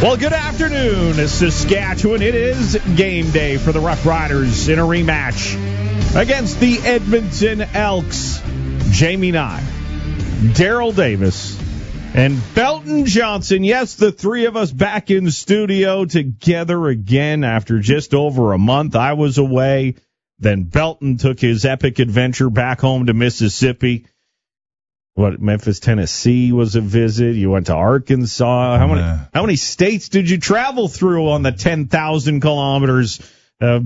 Well, good afternoon, Saskatchewan. It is game day for the Rough Riders in a rematch against the Edmonton Elks. Jamie Nye, Daryl Davis, and Belton Johnson. Yes, the three of us back in studio together again after just over a month. I was away. Then Belton took his epic adventure back home to Mississippi. Memphis, Tennessee was a visit. You went to Arkansas. How many states did you travel through on the 10,000 kilometers